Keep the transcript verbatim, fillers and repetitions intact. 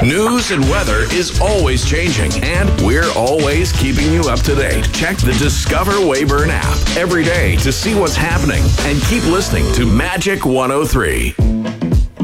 News and weather is always changing, and we're always keeping you up to date. Check the Discover Weyburn app every day to see what's happening, and keep listening to Magic one oh three.